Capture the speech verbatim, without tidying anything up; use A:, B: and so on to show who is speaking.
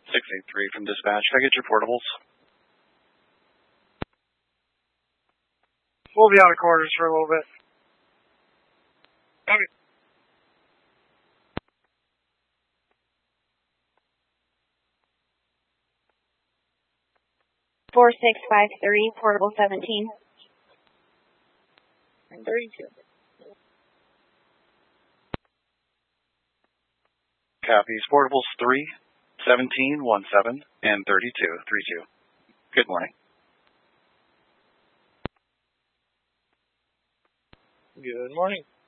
A: six eight three from dispatch. Can I get your portables?
B: We'll be out of quarters for a little bit. Okay.
C: four six five three, portable seventeen. And thirty-two.
A: Copies. Portables three, seventeen, one seven, and thirty-two, three two. Good morning.
B: Good morning.